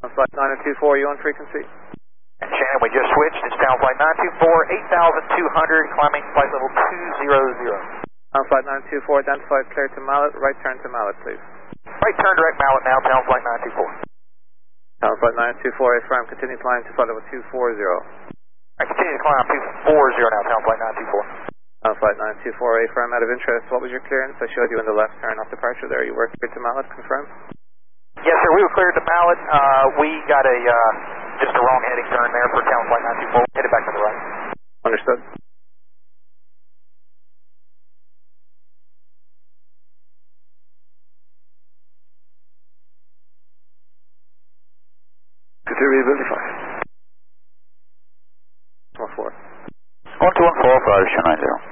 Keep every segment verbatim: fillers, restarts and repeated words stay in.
Flight nine two four, you on frequency? And Shannon, we just switched. It's down flight nine two four, eight thousand two hundred, climbing flight level two hundred. On flight nine two four, identified clear to Mallet, right turn to Mallet, please. Right turn direct Mallet now, down flight nine two four. Down flight nine two four, affirm, continue climb to flight level two forty. Alright, continue to climb two forty now, down flight nine two four. On flight nine two four, affirm, out of interest, what was your clearance? I showed you in the left turn off departure there. You were cleared to Mallet, confirm? Yes, sir, we were cleared to Mallet. Uh, we got a, uh, just a wrong heading turn there for down flight nine two four. Headed back to the right. Understood. Could you re-verify? one four. one two one four for Irish two nine zero.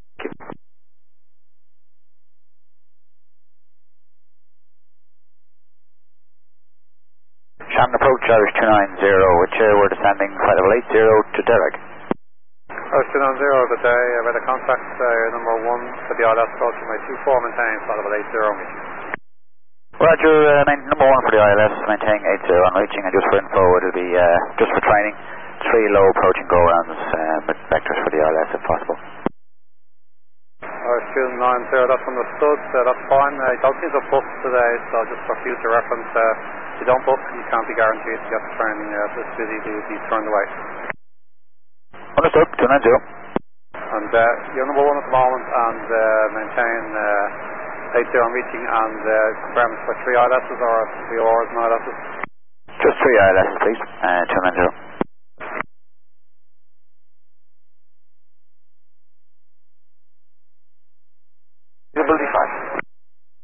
Shannon approach Irish two nine zero, which uh, we're descending flight level eight zero to Derek. Irish two nine zero, good day. I've had a contact uh, number one for the I L S approach to my two four maintain flight level eight zero. Roger, uh, main, number one for the I L S, maintaining eight zero on reaching, and just for info, it'll be uh, just for training, three low approaching go-rounds uh, with vectors for the I L S if possible. Irish two nine zero, that's understood, uh, that's fine. I don't need a book today, so just for future reference, uh, if you don't book, you can't be guaranteed to get the training. Uh, it's busy to be turned away. Understood, two nine zero. And uh, you're number one at the moment, and uh, maintain uh, eight zero on reaching, and uh, confirm for three I L Ss or three O Rs and I L Ss? Just three I L Ss, please, uh, two nine zero.